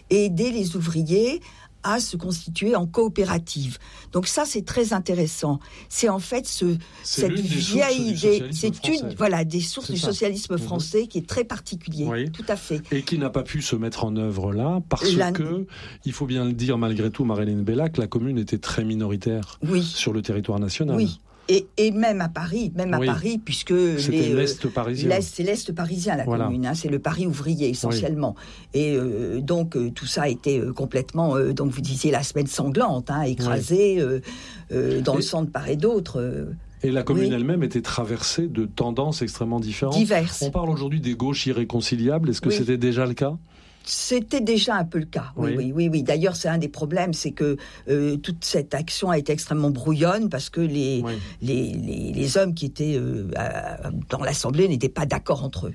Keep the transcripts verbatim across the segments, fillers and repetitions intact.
et aider les ouvriers à se constituer en coopérative. Donc ça, c'est très intéressant. C'est en fait ce, c'est cette vieille idée, c'est français. une voilà des sources c'est du ça. socialisme mmh. français qui est très particulier. Oui. Tout à fait. Et qui n'a pas pu se mettre en œuvre là parce La... que, il faut bien le dire malgré tout, Marie-Hélène Bellac, la commune était très minoritaire oui. sur le territoire national. Oui. Et, et même à Paris, même à oui. Paris, puisque c'était les, l'Est parisien. L'Est, c'est l'Est parisien, la voilà. commune. Hein, c'est le Paris ouvrier essentiellement. Oui. Et euh, donc euh, tout ça a été euh, complètement, euh, donc vous disiez la semaine sanglante, hein, écrasée oui. euh, euh, dans et, le sang de part et d'autre. Euh, Et la commune oui. elle-même était traversée de tendances extrêmement différentes. Diverses. On parle aujourd'hui des gauches irréconciliables. Est-ce que oui. c'était déjà le cas ? C'était déjà un peu le cas, oui, oui, oui. oui, oui. D'ailleurs, c'est un des problèmes, c'est que euh, toute cette action a été extrêmement brouillonne parce que les, oui. les, les, les hommes qui étaient euh, à, dans l'Assemblée n'étaient pas d'accord entre eux.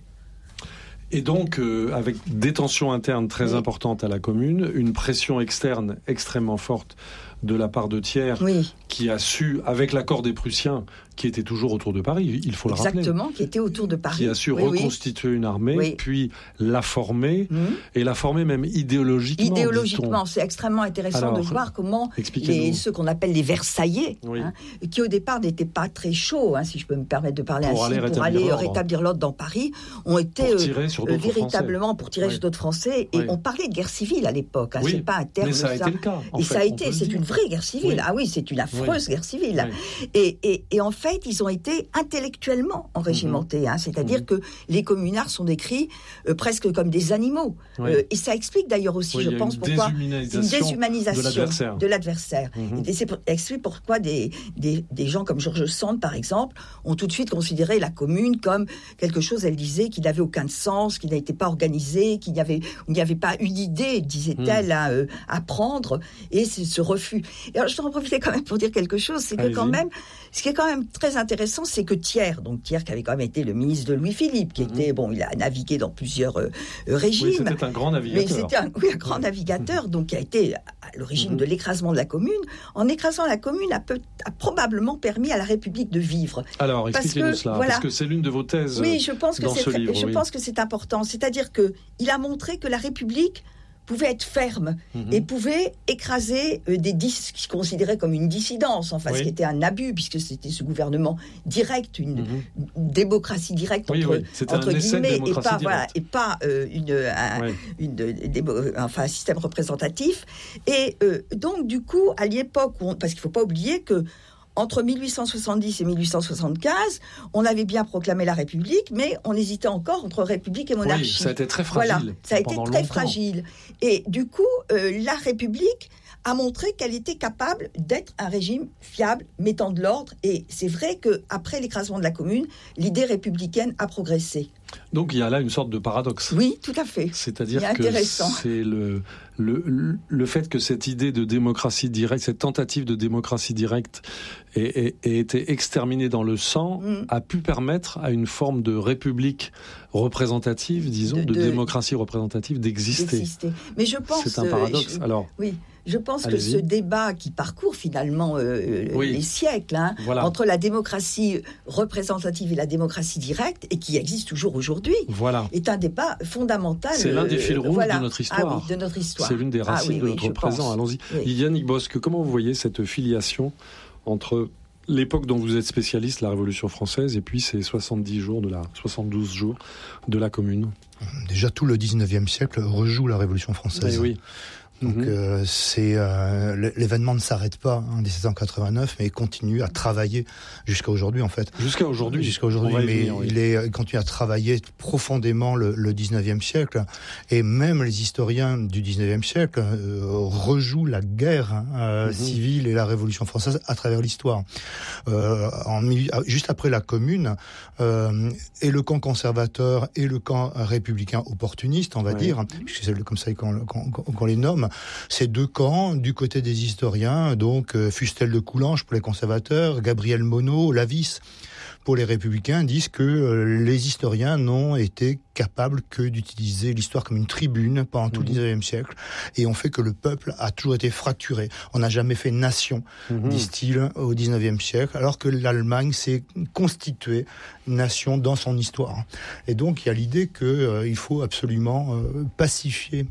Et donc, euh, avec des tensions internes très oui. importantes à la commune, une pression externe extrêmement forte de la part de Thiers, oui. qui a su, avec l'accord des Prussiens, qui était toujours autour de Paris, il faut le Exactement, rappeler. Exactement, qui était autour de Paris. Qui a su oui, reconstituer oui. une armée, oui. puis la former, mmh. et la former même idéologiquement. Idéologiquement, c'est extrêmement intéressant Alors, de voir comment les, ceux qu'on appelle les Versaillais, oui. hein, qui au départ n'étaient pas très chauds, hein, si je peux me permettre de parler pour ainsi, aller pour aller rétablir l'ordre dans Paris, ont été pour tirer sur euh, véritablement Français. pour tirer oui. sur d'autres Français. Et oui. on parlait de guerre civile à l'époque, hein, oui. c'est pas un terme. Mais ça ça. a été le cas. En et fait, ça a été, c'est une vraie guerre civile. Ah oui, c'est une affreuse guerre civile. Et, et, et en fait, ils ont été intellectuellement enrégimentés, hein, c'est-à-dire mmh. que les communards sont décrits euh, presque comme des animaux. Oui. Euh, et ça explique d'ailleurs aussi, oui, je pense, pourquoi déshumanisation une déshumanisation de l'adversaire. De l'adversaire. Mmh. Et c'est pour, explique pourquoi des, des, des gens comme George Sand, par exemple, ont tout de suite considéré la commune comme quelque chose, elle disait, qui n'avait aucun sens, qui n'était pas organisé, qu'il n'y avait, il n'y avait pas une idée, disait-elle, mmh. à, euh, à prendre, et c'est ce refus. Et alors, je dois en profiter quand même pour dire quelque chose, c'est que Allez-y. quand même, ce qui est quand même très intéressant, c'est que Thiers, donc Thiers qui avait quand même été le ministre de Louis-Philippe, qui mmh. était, bon, il a navigué dans plusieurs euh, régimes. Oui, c'était un grand navigateur. Mais c'était un, oui, un grand oui. navigateur, donc qui a été à l'origine mmh. de l'écrasement de la commune. En écrasant la commune, a, peut, a probablement permis à la République de vivre. Alors, expliquez-nous que, cela, voilà, parce que c'est l'une de vos thèses oui, je pense que dans c'est ce très, livre. Je oui. pense que c'est important. C'est-à-dire qu'il a montré que la République pouvait être ferme mmh. et pouvait écraser euh, des dis qui se considéraient comme une dissidence, enfin oui. ce qui était un abus puisque c'était ce gouvernement direct, une mmh. démocratie directe oui, entre, oui. entre guillemets et pas voilà, et pas euh, une, un, oui. une, une enfin un système représentatif. Et euh, donc du coup à l'époque où on, parce qu'il faut pas oublier que entre mille huit cent soixante-dix et mille huit cent soixante-quinze, on avait bien proclamé la République, mais on hésitait encore entre République et monarchie. Oui, ça a été très fragile. Voilà, ça a été très longtemps. fragile. Et du coup, euh, la République a montré qu'elle était capable d'être un régime fiable, mettant de l'ordre. Et c'est vrai qu'après l'écrasement de la Commune, l'idée républicaine a progressé. Donc il y a là une sorte de paradoxe. Oui, tout à fait. C'est-à-dire que c'est le, le, le fait que cette idée de démocratie directe, cette tentative de démocratie directe ait, ait, ait été exterminée dans le sang, mm. a pu permettre à une forme de république représentative, disons, de, de, de démocratie représentative d'exister. d'exister. Mais je pense... C'est un paradoxe. Je, Alors, oui. Je pense Allez-y. que ce débat qui parcourt finalement euh, oui. les siècles, hein, voilà. entre la démocratie représentative et la démocratie directe, et qui existe toujours aujourd'hui, voilà. est un débat fondamental. C'est l'un des fils rouges voilà. de notre histoire. Ah oui, de notre histoire. C'est l'une des racines ah, oui, de notre oui, présent. pense. Allons-y. Oui. Yannick Bosque, comment vous voyez cette filiation entre l'époque dont vous êtes spécialiste, la Révolution française, et puis ces soixante-dix jours de la, soixante-douze jours de la Commune? Déjà, tout le dix-neuvième siècle rejoue la Révolution française. Et oui. Donc mmh. euh, c'est euh, l'événement ne s'arrête pas en dix-sept cent quatre-vingt-neuf, mais il continue à travailler jusqu'à aujourd'hui en fait. Jusqu'à aujourd'hui. Jusqu'à aujourd'hui, mais venir, oui. il est il continue à travailler profondément le, le dix-neuvième siècle, et même les historiens du dix-neuvième siècle euh, rejouent la guerre hein, euh, mmh. civile et la Révolution française à travers l'histoire. Euh, en, juste après la Commune, euh, et le camp conservateur et le camp républicain opportuniste, on va oui. dire, puisque c'est comme ça qu'on, qu'on, qu'on les nomme. Ces deux camps, du côté des historiens, donc euh, Fustel de Coulanges pour les conservateurs, Gabriel Monod, Lavis pour les républicains, disent que euh, les historiens n'ont été capables que d'utiliser l'histoire comme une tribune pendant tout mmh. le dix-neuvième siècle, et ont fait que le peuple a toujours été fracturé. On n'a jamais fait nation, mmh. disent-ils, au dix-neuvième siècle, alors que l'Allemagne s'est constituée nation dans son histoire. Et donc il y a l'idée qu'il euh, faut absolument euh, pacifier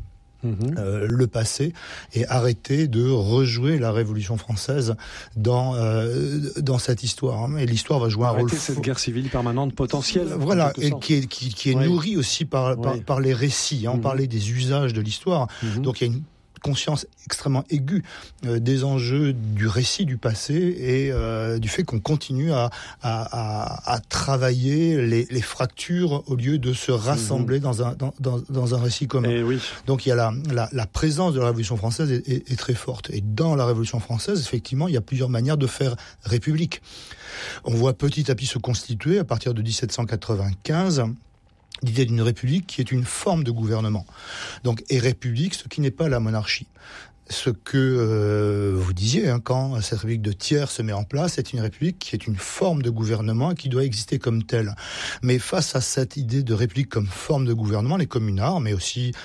Mmh. Euh, le passé et arrêter de rejouer la Révolution française dans euh, dans cette histoire. Et l'histoire va jouer un arrêter rôle. cette fo- guerre civile permanente potentielle. Voilà, et qui est qui, qui est oui. nourrie aussi par, par oui. par les récits. On mmh. parlait des usages de l'histoire, mmh. donc il y a une conscience extrêmement aiguë euh, des enjeux du récit du passé et euh, du fait qu'on continue à, à, à, à travailler les, les fractures au lieu de se rassembler mmh. dans, un, dans, dans, dans un récit commun. Et oui. Donc il y a la, la, la présence de la Révolution française est, est, est très forte. Et dans la Révolution française, effectivement, il y a plusieurs manières de faire république. On voit petit à petit se constituer, à partir de dix-sept cent quatre-vingt-quinze, l'idée d'une république qui est une forme de gouvernement. Donc, et république, ce qui n'est pas la monarchie. Ce que euh, vous disiez, hein, quand cette république de Thiers se met en place, c'est une république qui est une forme de gouvernement et qui doit exister comme telle. Mais face à cette idée de république comme forme de gouvernement, les communards, mais aussi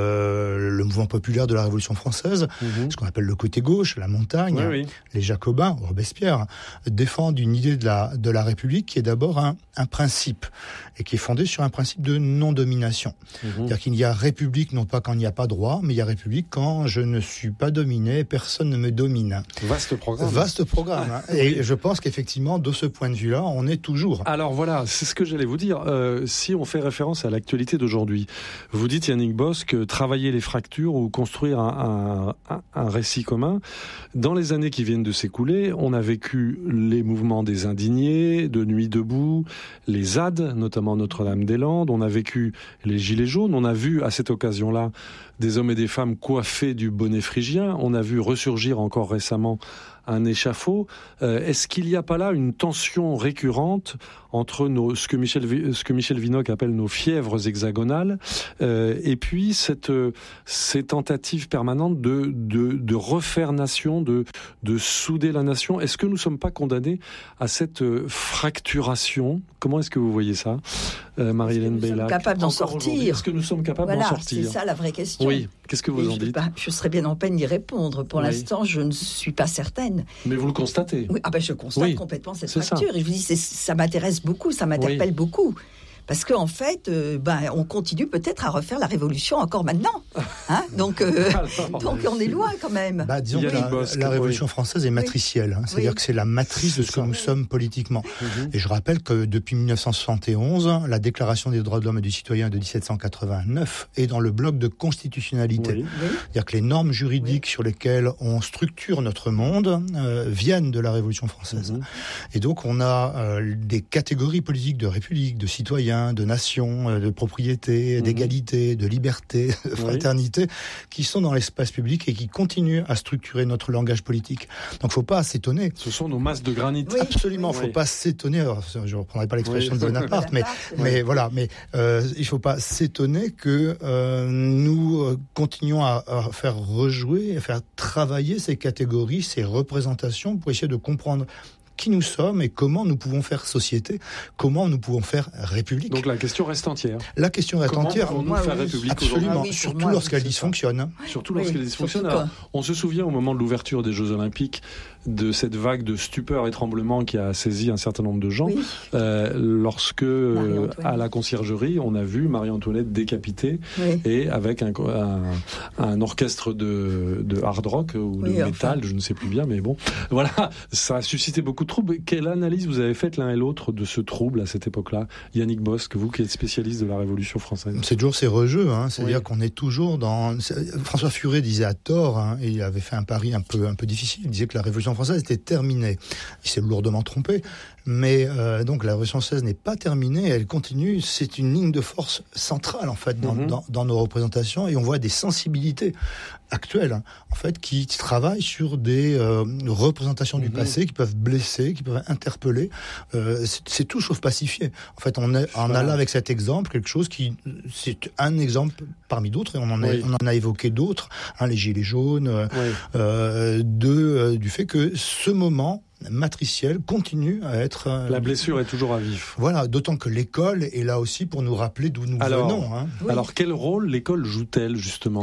euh, le mouvement populaire de la Révolution française, mmh. ce qu'on appelle le côté gauche, la montagne, oui, oui. les Jacobins, Robespierre, défendent une idée de la, de la république qui est d'abord un, un principe et qui est fondée sur un principe de non-domination. Mmh. C'est-à-dire qu'il y a république non pas quand il n'y a pas droit, mais il y a république quand je ne suis pas dominé, personne ne me domine. Vaste programme. Vaste programme. Hein. Et oui. je pense qu'effectivement, de ce point de vue-là, on est toujours. Alors voilà, c'est ce que j'allais vous dire. Euh, si on fait référence à l'actualité d'aujourd'hui, vous dites, Yannick Bosch, que travailler les fractures ou construire un, un, un récit commun, dans les années qui viennent de s'écouler, on a vécu les mouvements des indignés, de Nuit debout, les Z A D, notamment Notre-Dame-des-Landes, on a vécu les Gilets jaunes, on a vu à cette occasion-là des hommes et des femmes coiffés du bonnet phrygien. On a vu ressurgir encore récemment un échafaud. Euh, est-ce qu'il n'y a pas là une tension récurrente entre nos, ce que Michel, ce que Michel Vinocq appelle nos fièvres hexagonales, euh, et puis cette, ces tentatives permanentes de, de, de refaire nation, de, de souder la nation? Est-ce que nous ne sommes pas condamnés à cette fracturation? Comment est-ce que vous voyez ça, euh, Marie-Hélène Beylac? Capable d'en sortir. Est-ce que nous sommes capables voilà, d'en sortir? C'est ça la vraie question. Oui. Qu'est-ce que vous et en dites? je, bah, je serais bien en peine d'y répondre. Pour oui. l'instant, je ne suis pas certaine. Mais vous le constatez? Oui, ah ben je constate oui. complètement cette c'est fracture. Ça. Et je vous dis, c'est, ça m'intéresse beaucoup, ça m'interpelle oui. beaucoup. Parce qu'en en fait, euh, ben, on continue peut-être à refaire la révolution encore maintenant. Hein donc, euh, Alors, donc on est loin quand même. Bah, disons que la, Bosque, la Révolution oui. française est matricielle. Hein, c'est-à-dire oui. que c'est la matrice de ce que nous sommes politiquement. Mm-hmm. Et je rappelle que depuis dix-neuf cent soixante et onze, la Déclaration des droits de l'homme et du citoyen de dix-sept cent quatre-vingt-neuf est dans le bloc de constitutionnalité. Oui. Oui. C'est-à-dire que les normes juridiques oui. sur lesquelles on structure notre monde euh, viennent de la Révolution française. Mm-hmm. Et donc on a euh, des catégories politiques de république, de citoyens, de nation, de propriété, mmh. d'égalité, de liberté, de fraternité, oui. qui sont dans l'espace public et qui continuent à structurer notre langage politique. Donc il ne faut pas s'étonner. Ce sont nos masses de granit. Oui. Absolument, il ne faut oui. pas s'étonner. Alors, je ne reprendrai pas l'expression oui. de Bonaparte, mais, oui. mais voilà, mais euh, il ne faut pas s'étonner que euh, nous euh, continuons à, à faire rejouer, à faire travailler ces catégories, ces représentations pour essayer de comprendre qui nous sommes et comment nous pouvons faire société, comment nous pouvons faire république. Donc la question reste entière. La question reste comment entière. Comment pouvons-nous faire oui, république absolument, ah oui, surtout moi, lorsqu'elle oui, dysfonctionne. Surtout oui, lorsqu'elle dysfonctionne. Alors, on se souvient au moment de l'ouverture des Jeux Olympiques de cette vague de stupeur et tremblement qui a saisi un certain nombre de gens, oui. euh, lorsque euh, à la conciergerie on a vu Marie-Antoinette décapitée oui. et avec un, un, un orchestre de, de hard rock ou oui, de métal, enfin. je ne sais plus bien, mais bon, voilà, ça a suscité beaucoup de troubles. Quelle analyse vous avez faite l'un et l'autre de ce trouble à cette époque-là, Yannick Bosch, vous qui êtes spécialiste de la Révolution française? C'est toujours ces rejeux, hein, c'est-à-dire oui. qu'on est toujours dans. François Furet disait à tort, hein, et il avait fait un pari un peu un peu difficile. Il disait que la Révolution française était terminée. Il s'est lourdement trompé, mais euh, donc la Révolution française n'est pas terminée, elle continue. C'est une ligne de force centrale en fait dans, mm-hmm. dans, dans nos représentations, et on voit des sensibilités actuelles hein, en fait qui travaillent sur des euh, représentations mm-hmm. du passé qui peuvent blesser, qui peuvent interpeller. Euh, c'est, c'est tout sauf pacifié. En fait, on, est, on a là avec cet exemple quelque chose qui c'est un exemple parmi d'autres, et on en, oui. a, on en a évoqué d'autres, hein, les gilets jaunes, oui. euh, de euh, du fait que ce moment matriciel continue à être... Euh, la blessure est toujours à vif. Voilà, d'autant que l'école est là aussi pour nous rappeler d'où nous alors, venons. Hein. Oui. Alors, quel rôle l'école joue-t-elle, justement,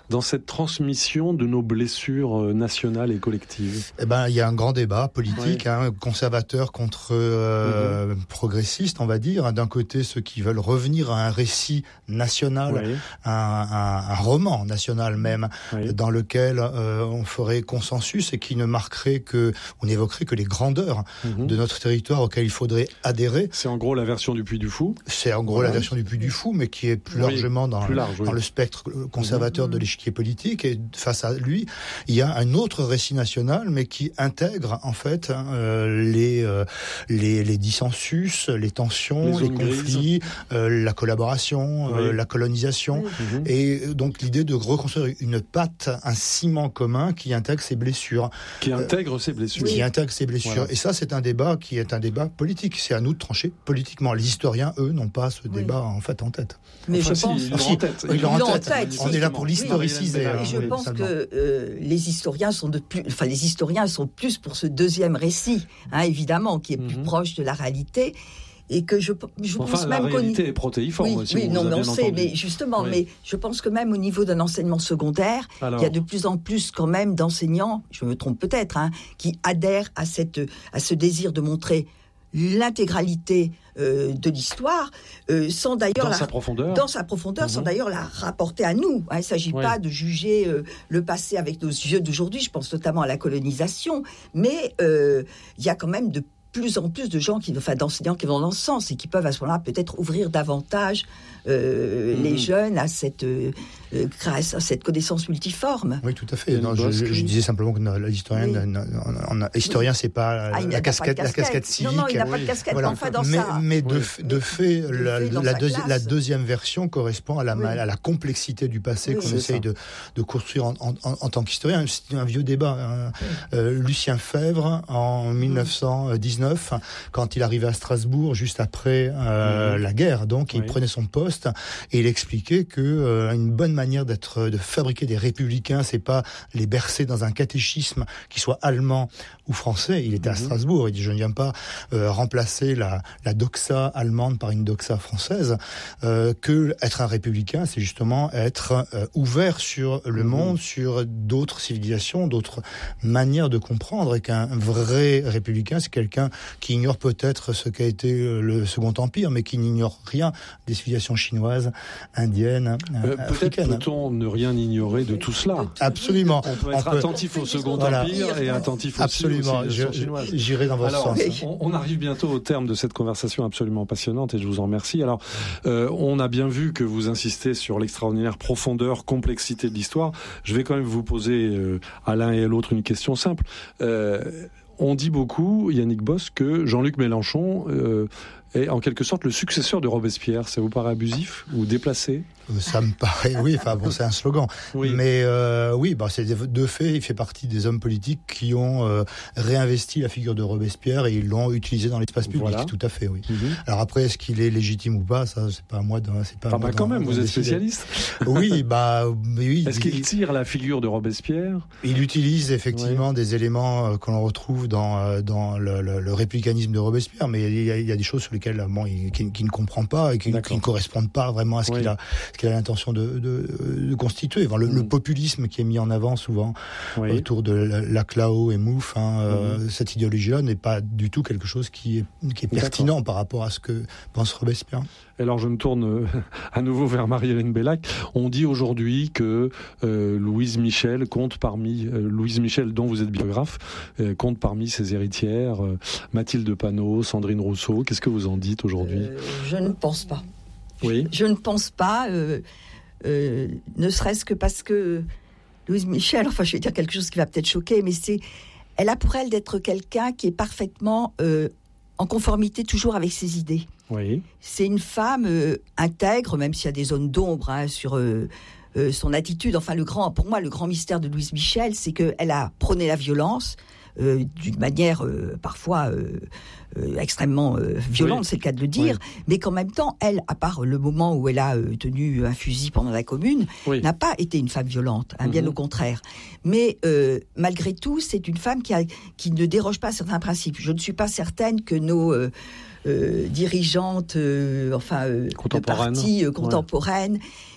dans cette transmission de nos blessures nationales et collectives? Eh ben, il y a un grand débat politique, oui. hein, conservateur contre euh, mmh. progressiste, on va dire. D'un côté, ceux qui veulent revenir à un récit national, oui. un, un, un roman national même, oui. dans lequel euh, on ferait consensus et qui ne marquerait que, on n'évoquerait que les grandeurs mmh. de notre territoire auxquelles il faudrait adhérer. C'est en gros la version du Puy du Fou. C'est en gros oui. la version du Puy du Fou, mais qui est plus oui. largement dans, plus large, dans oui. le spectre conservateur mmh. de l'échiquier politique. Et face à lui, il y a un autre récit national, mais qui intègre en fait euh, les, euh, les les dissensus, les tensions, les, les conflits, euh, la collaboration, oui. euh, la colonisation, oui. et donc l'idée de reconstruire une pâte, un ciment commun qui intègre ses blessures, qui intègre euh, ses blessures, qui intègre ses blessures. Voilà. Et ça, c'est un débat qui est un débat politique. C'est à nous de trancher politiquement. Les historiens, eux, n'ont pas ce débat oui. en fait en tête. Mais enfin, je si, pense, ils l'ont en tête. Ils l'ont en tête. tête. On est là pour l'historiciser. Oui, hein, je oui, pense seulement. que euh, les historiens sont de plus, enfin les historiens sont plus pour ce deuxième récit, hein, évidemment, qui est plus mm-hmm. proche de la réalité. Et que je, je enfin, pense la même réalité qu'au... est protéiforme. Oui, si oui on non, mais on entendu. sait, mais justement, oui. mais je pense que même au niveau d'un enseignement secondaire, Alors... il y a de plus en plus quand même d'enseignants, je me trompe peut-être, hein, qui adhèrent à cette, à ce désir de montrer l'intégralité euh, de l'histoire, euh, sans d'ailleurs dans la, sa profondeur, dans sa profondeur, mm-hmm. sans d'ailleurs la rapporter à nous. Hein, il ne s'agit oui. pas de juger euh, le passé avec nos yeux d'aujourd'hui. Je pense notamment à la colonisation, mais euh, il y a quand même de plus en plus de gens, qui, enfin d'enseignants qui vont dans ce sens et qui peuvent à ce moment-là peut-être ouvrir davantage euh, mmh. les jeunes à cette, euh, grâce à cette connaissance multiforme. Oui, tout à fait. Non, je, je, je disais simplement que l'historien, oui. historien, c'est pas ah, la, casquette, la casquette civique. Non, non, il n'a pas de casquette. Voilà. Enfin, dans mais, sa... mais de, oui. de fait, de la, fait la, deuxi- la deuxième version correspond à la, oui. à la complexité du passé oui, qu'on essaye de, de construire en, en, en, en tant qu'historien. C'est un vieux débat. Hein. Oui. Euh, Lucien Febvre, en mille neuf cent dix-neuf, quand il arrivait à Strasbourg, juste après euh, mmh. la guerre, donc il oui. prenait son poste et il expliquait que euh, une bonne manière d'être, de fabriquer des républicains, c'est pas les bercer dans un catéchisme qui soit allemand ou français. Il était mmh. à Strasbourg. Il dit je ne viens pas euh, remplacer la, la doxa allemande par une doxa française. Euh, que être un républicain, c'est justement être euh, ouvert sur le mmh. monde, sur d'autres civilisations, d'autres manières de comprendre. Et qu'un vrai républicain, c'est quelqu'un qui ignore peut-être ce qu'a été le Second Empire, mais qui n'ignore rien des civilisations chinoises, indiennes, euh, africaines. Peut-être peut-on ne rien ignorer de tout cela. Absolument. On peut être on peut... attentif au Second voilà. Empire et attentif absolument. aussi aux civilisations chinoises. J'irai dans votre Alors, sens. On, on arrive bientôt au terme de cette conversation absolument passionnante et je vous en remercie. Alors, euh, on a bien vu que vous insistez sur l'extraordinaire profondeur, complexité de l'histoire. Je vais quand même vous poser euh, à l'un et à l'autre une question simple. Euh, On dit beaucoup, Yannick Boss, que Jean-Luc Mélenchon euh, est en quelque sorte le successeur de Robespierre. Ça vous paraît abusif ou déplacé ? Ça me paraît, oui, enfin bon, c'est un slogan. Oui. Mais euh, oui, bah, c'est de fait, il fait partie des hommes politiques qui ont euh, réinvesti la figure de Robespierre et ils l'ont utilisé dans l'espace public, voilà. Tout à fait, oui. Mm-hmm. Alors après, est-ce qu'il est légitime ou pas, ça, c'est pas à moi de... C'est pas ah bah quand même, vous êtes spécialiste. Oui, bah oui. Est-ce qu'il tire la figure de Robespierre ? Il utilise effectivement oui. des éléments euh, que l'on retrouve dans, euh, dans le, le, le républicanisme de Robespierre, mais il y a, il y a des choses sur lesquelles bon, il, qui, qui ne comprend pas et qui, qui ne correspondent pas vraiment à ce oui. qu'il a qu'il a l'intention de, de, de constituer. Enfin, le, mmh. le populisme qui est mis en avant souvent oui. autour de Laclao et Mouffe, hein, mmh. euh, cette idéologie-là n'est pas du tout quelque chose qui est, qui est pertinent D'accord. par rapport à ce que pense Robespierre. Alors je me tourne à nouveau vers Marie-Hélène Bellac. On dit aujourd'hui que euh, Louise Michel compte parmi euh, Louise Michel, dont vous êtes biographe, euh, compte parmi ses héritières. Euh, Mathilde Panot, Sandrine Rousseau. Qu'est-ce que vous en dites aujourd'hui ? euh, Je ne pense pas. Oui. Je, je ne pense pas. Euh, euh, ne serait-ce que parce que Louise Michel, enfin je vais dire quelque chose qui va peut-être choquer, mais c'est, elle a pour elle d'être quelqu'un qui est parfaitement euh, en conformité toujours avec ses idées. Oui. C'est une femme euh, intègre, même s'il y a des zones d'ombre hein, sur euh, euh, son attitude. Enfin, le grand, pour moi, le grand mystère de Louise Michel, c'est qu'elle a prôné la violence euh, d'une manière euh, parfois euh, euh, extrêmement euh, violente, oui. c'est le cas de le dire, oui. mais qu'en même temps, elle, à part le moment où elle a euh, tenu un fusil pendant la Commune, oui. n'a pas été une femme violente, hein, mm-hmm. bien au contraire. Mais euh, malgré tout, c'est une femme qui, a, qui ne déroge pas à certains principes. Je ne suis pas certaine que nos... Euh, Euh, dirigeantes, euh, enfin, euh, de partis euh, contemporaines, ouais.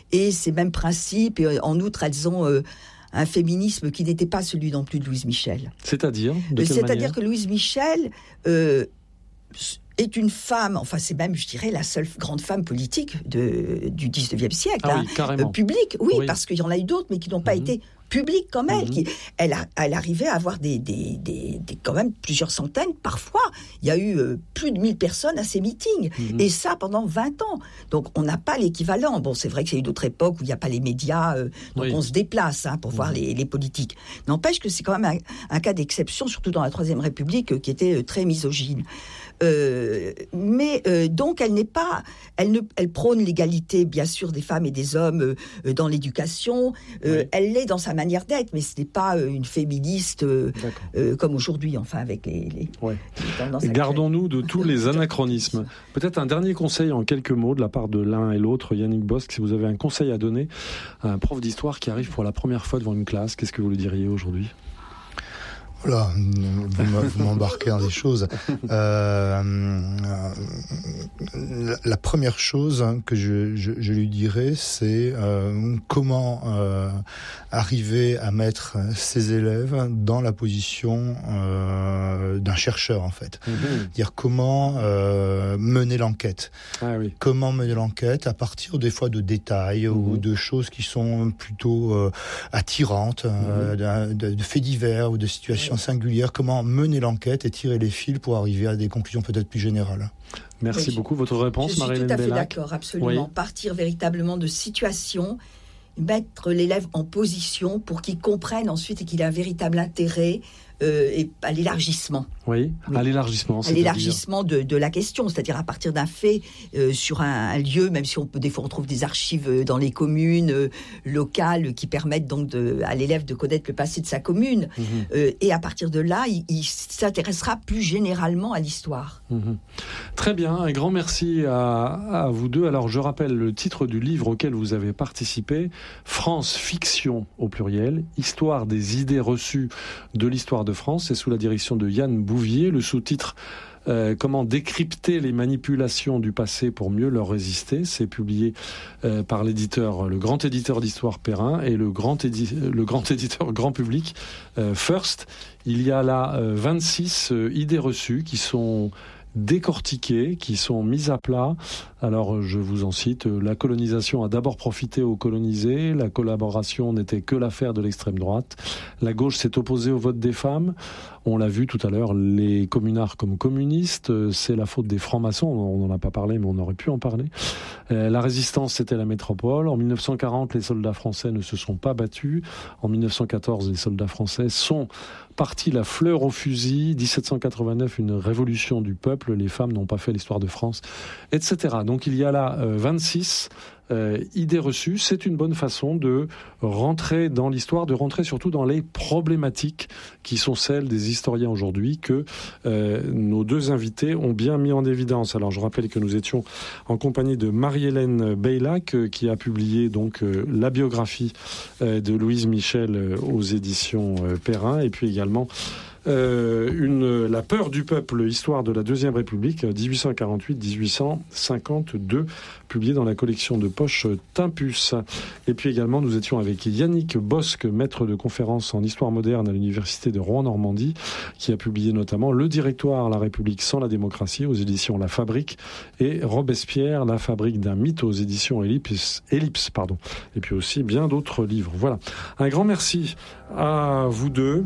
et ces mêmes principes. Et en outre, elles ont euh, un féminisme qui n'était pas celui non plus de Louise Michel. C'est-à-dire de quelle C'est-à-dire manière ? que Louise Michel euh, est une femme, enfin c'est même, je dirais, la seule grande femme politique de, du dix-neuvième siècle. Ah hein, oui, carrément. Euh, publique, oui, oui, parce qu'il y en a eu d'autres, mais qui n'ont pas mmh. été publiques comme elle. Mmh. Qui, elle, a, elle arrivait à avoir des, des, des, des, quand même plusieurs centaines, parfois. Il y a eu euh, plus de mille personnes à ces meetings. Mmh. Et ça pendant vingt ans. Donc on n'a pas l'équivalent. Bon, c'est vrai qu'il y a eu d'autres époques où il n'y a pas les médias, euh, donc oui. on se déplace hein, pour mmh. voir les, les politiques. N'empêche que c'est quand même un, un cas d'exception, surtout dans la Troisième République, euh, qui était euh, très misogyne. Euh, mais euh, donc elle n'est pas, elle ne, elle prône l'égalité bien sûr des femmes et des hommes euh, dans l'éducation. Euh, oui. Elle l'est dans sa manière d'être, mais ce n'est pas euh, une féministe euh, euh, comme aujourd'hui, enfin avec les. les, ouais. les tendances. Gardons-nous de tous les anachronismes. Peut-être un dernier conseil en quelques mots de la part de l'un et l'autre, Yannick Bosc, si vous avez un conseil à donner à un prof d'histoire qui arrive pour la première fois devant une classe, qu'est-ce que vous lui diriez aujourd'hui ? Voilà, vous m'embarquez dans des choses. Euh, la première chose que je, je, je lui dirais, c'est euh, comment euh, arriver à mettre ses élèves dans la position euh, d'un chercheur, en fait. Mm-hmm. Dire comment euh, mener l'enquête. Ah, oui. Comment mener l'enquête à partir des fois de détails mm-hmm. ou de choses qui sont plutôt euh, attirantes, mm-hmm. euh, de, de faits divers ou de situations singulière, comment mener l'enquête et tirer les fils pour arriver à des conclusions peut-être plus générales. Merci oui, beaucoup. Votre réponse, Marie-Hélène Bellac ? Je suis tout à fait d'accord, absolument. Oui. Partir véritablement de situations, mettre l'élève en position pour qu'il comprenne ensuite et qu'il ait un véritable intérêt euh, et à l'élargissement. Oui, oui. à l'élargissement. À l'élargissement de, de la question, c'est-à-dire à partir d'un fait euh, sur un, un lieu, même si on peut des fois on trouve des archives dans les communes euh, locales qui permettent donc de, à l'élève de connaître le passé de sa commune. Mmh. Euh, et à partir de là, il, il s'intéressera plus généralement à l'histoire. Mmh. Très bien, un grand merci à, à vous deux. Alors je rappelle le titre du livre auquel vous avez participé, France Fiction au pluriel, Histoire des idées reçues de l'histoire de France, c'est sous la direction de Yann Bouvier. Le sous-titre euh, Comment décrypter les manipulations du passé pour mieux leur résister, c'est publié euh, par l'éditeur, le grand éditeur d'histoire Perrin et le grand, édi- le grand éditeur grand public euh, First. Il y a là euh, vingt-six euh, idées reçues qui sont décortiquées, qui sont mises à plat. Alors, je vous en cite, la colonisation a d'abord profité aux colonisés, la collaboration n'était que l'affaire de l'extrême droite, la gauche s'est opposée au vote des femmes, on l'a vu tout à l'heure, les communards comme communistes, c'est la faute des francs-maçons, on n'en a pas parlé, mais on aurait pu en parler. Euh, la résistance, c'était la métropole. En mille neuf cent quarante, les soldats français ne se sont pas battus. En mille neuf cent quatorze, les soldats français sont partis la fleur au fusil. dix-sept cent quatre-vingt-neuf, une révolution du peuple, les femmes n'ont pas fait l'histoire de France, et cetera. Donc il y a là euh, vingt-six euh, idées reçues. C'est une bonne façon de rentrer dans l'histoire, de rentrer surtout dans les problématiques qui sont celles des historiens aujourd'hui que euh, nos deux invités ont bien mis en évidence. Alors je rappelle que nous étions en compagnie de Marie-Hélène Bellac euh, qui a publié donc euh, la biographie euh, de Louise Michel euh, aux éditions euh, Perrin, et puis également Euh, une, La peur du peuple, histoire de la Deuxième République, dix-huit cent quarante-huit à dix-huit cent cinquante-deux, publié dans la collection de poche Timpus. Et puis également, nous étions avec Yannick Bosc, maître de conférences en histoire moderne à l'université de Rouen-Normandie, qui a publié notamment Le Directoire, la République sans la démocratie, aux éditions La Fabrique, et Robespierre, La fabrique d'un mythe, aux éditions Ellipse, Ellipse pardon. Et puis aussi bien d'autres livres. Voilà. Un grand merci à vous deux.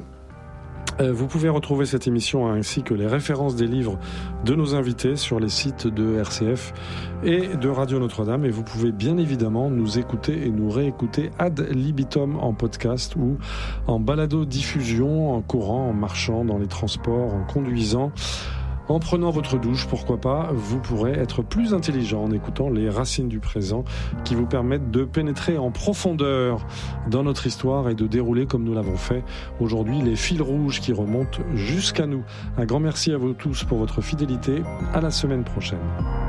Vous pouvez retrouver cette émission ainsi que les références des livres de nos invités sur les sites de R C F et de Radio Notre-Dame. Et vous pouvez bien évidemment nous écouter et nous réécouter ad libitum en podcast ou en balado-diffusion, en courant, en marchant, dans les transports, en conduisant. En prenant votre douche, pourquoi pas, vous pourrez être plus intelligent en écoutant les racines du présent qui vous permettent de pénétrer en profondeur dans notre histoire et de dérouler, comme nous l'avons fait aujourd'hui, les fils rouges qui remontent jusqu'à nous. Un grand merci à vous tous pour votre fidélité. À la semaine prochaine.